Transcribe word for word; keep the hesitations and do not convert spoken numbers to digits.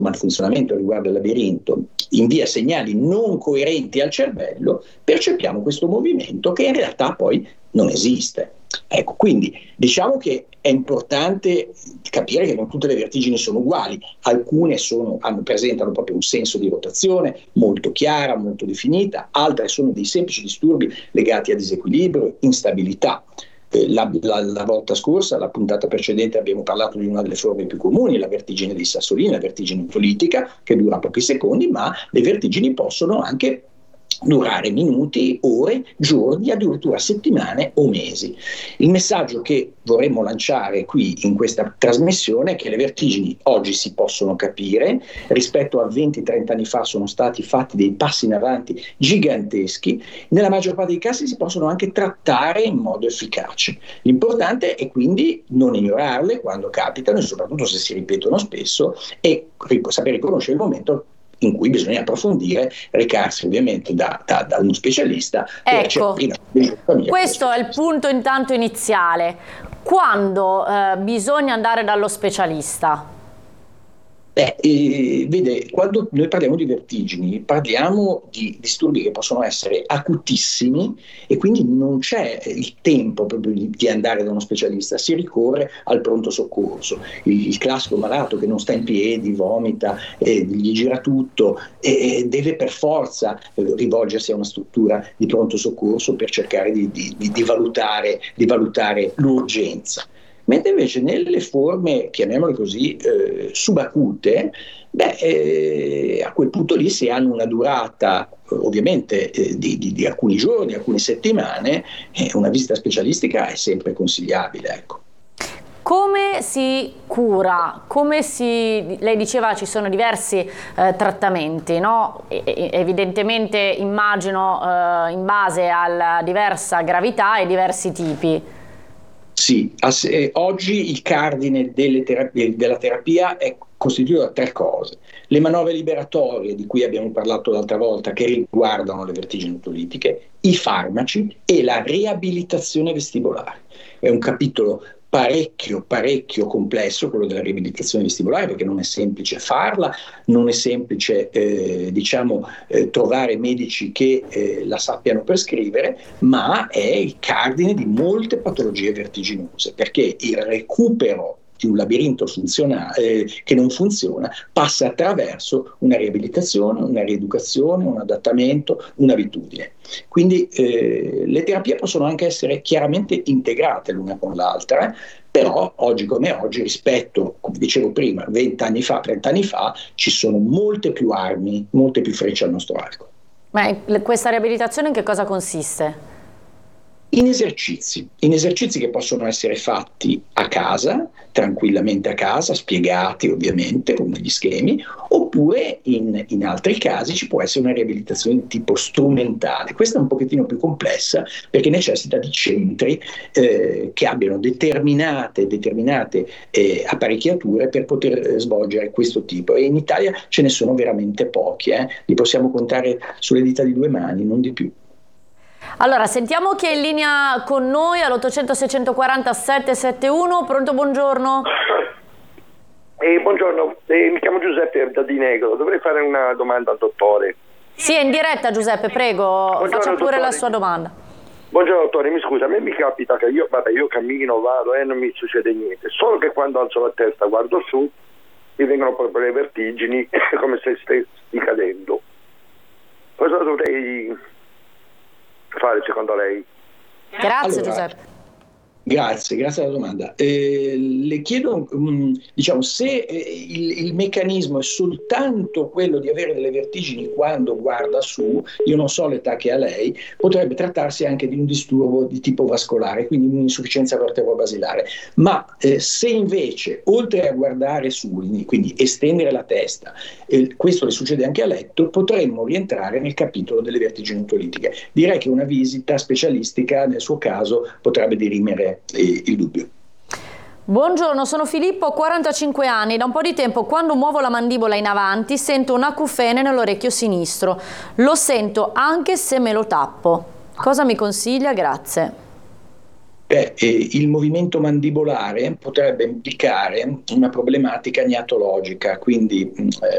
malfunzionamento riguardo al labirinto invia segnali non coerenti al cervello, percepiamo questo movimento che in realtà poi non esiste. Ecco, quindi diciamo che è importante capire che non tutte le vertigini sono uguali, alcune sono, hanno, presentano proprio un senso di rotazione molto chiara, molto definita, altre sono dei semplici disturbi legati a disequilibrio, instabilità. Eh, la, la, la volta scorsa, la puntata precedente, abbiamo parlato di una delle forme più comuni, la vertigine dei sassolini, la vertigine otolitica, che dura pochi secondi, ma le vertigini possono anche durare minuti, ore, giorni, addirittura settimane o mesi. Il messaggio che vorremmo lanciare qui in questa trasmissione è che le vertigini oggi si possono capire, rispetto a venti trenta anni fa sono stati fatti dei passi in avanti giganteschi, nella maggior parte dei casi si possono anche trattare in modo efficace. L'importante è quindi non ignorarle quando capitano e soprattutto se si ripetono spesso e saper riconoscere il momento in cui bisogna approfondire, recarsi ovviamente da, da, da uno specialista. Ecco, questo è il punto intanto iniziale. Quando eh, bisogna andare dallo specialista? Beh, eh, vede, quando noi parliamo di vertigini, parliamo di disturbi che possono essere acutissimi e quindi non c'è il tempo proprio di, di andare da uno specialista, si ricorre al pronto soccorso. Il, il classico malato che non sta in piedi, vomita, eh, gli gira tutto e eh, deve per forza eh, rivolgersi a una struttura di pronto soccorso per cercare di, di, di, di, valutare, di valutare l'urgenza. Mentre invece nelle forme, chiamiamole così, eh, subacute, beh, eh, a quel punto lì si hanno una durata ovviamente eh, di, di, di alcuni giorni, alcune settimane, eh, una visita specialistica è sempre consigliabile, ecco. Come si cura? Come si, lei diceva ci sono diversi eh, trattamenti, no? E, evidentemente immagino eh, in base alla diversa gravità e diversi tipi. Sì, eh, oggi il cardine delle terapie, della terapia è costituito da tre cose. Le manovre liberatorie, di cui abbiamo parlato l'altra volta, che riguardano le vertigini otolitiche, i farmaci e la riabilitazione vestibolare. È un capitolo parecchio, parecchio complesso, quello della riabilitazione vestibolare, perché non è semplice farla, non è semplice eh, diciamo eh, trovare medici che eh, la sappiano prescrivere, ma è il cardine di molte patologie vertiginose, perché il recupero di un labirinto funziona, eh, che non funziona passa attraverso una riabilitazione, una rieducazione, un adattamento, un'abitudine. Quindi eh, le terapie possono anche essere chiaramente integrate l'una con l'altra, però oggi come oggi, rispetto, come dicevo prima, venti anni fa, trenta anni fa, ci sono molte più armi, molte più frecce al nostro arco. Ma questa riabilitazione in che cosa consiste? In esercizi, in esercizi che possono essere fatti a casa, tranquillamente a casa, spiegati ovviamente con degli schemi, oppure in, in altri casi ci può essere una riabilitazione di tipo strumentale. Questa è un pochettino più complessa perché necessita di centri eh, che abbiano determinate, determinate eh, apparecchiature per poter eh, svolgere questo tipo, e in Italia ce ne sono veramente pochi, eh? Li possiamo contare sulle dita di due mani, non di più. Allora, sentiamo chi è in linea con noi all'ottocento seicentoquaranta settecentosettantuno. Pronto, buongiorno. Eh, buongiorno, eh, mi chiamo Giuseppe da Di Negro. Dovrei fare una domanda al dottore. Sì, è in diretta, Giuseppe, prego. Buongiorno, faccia pure dottore. La sua domanda. Buongiorno dottore, mi scusa, a me mi capita che io, vabbè, io cammino, vado e eh, non mi succede niente, solo che quando alzo la testa, guardo su, mi vengono proprio le vertigini, come se stessi cadendo. Cosa dovrei fare secondo lei? Grazie allora, Giuseppe. Grazie, grazie alla domanda. Eh, le chiedo, mh, diciamo, se eh, il, il meccanismo è soltanto quello di avere delle vertigini quando guarda su, io non so l'età che ha lei, potrebbe trattarsi anche di un disturbo di tipo vascolare, quindi un'insufficienza vertebrobasilare. Ma eh, se invece, oltre a guardare su, quindi estendere la testa, eh, questo le succede anche a letto, potremmo rientrare nel capitolo delle vertigini otolitiche. Direi che una visita specialistica nel suo caso potrebbe dirimere il dubbio. Buongiorno, sono Filippo, ho quarantacinque anni. Da un po' di tempo, quando muovo la mandibola in avanti, sento un acufene nell'orecchio sinistro. Lo sento anche se me lo tappo. Cosa mi consiglia? Grazie. Beh, eh, il movimento mandibolare potrebbe indicare una problematica gnatologica, quindi